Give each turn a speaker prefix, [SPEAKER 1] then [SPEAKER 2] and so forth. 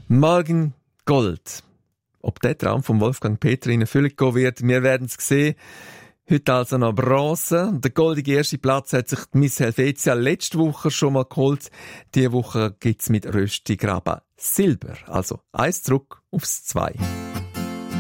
[SPEAKER 1] Morgen Gold. Ob der Traum von Wolfgang Petri in Erfüllung gehen wird, wir werden es sehen. Heute also noch Bronze. Der goldige erste Platz hat sich Miss Helvetia letzte Woche schon mal geholt. Diese Woche gibt's mit Rösti Graben Silber. Also 1 zurück aufs 2.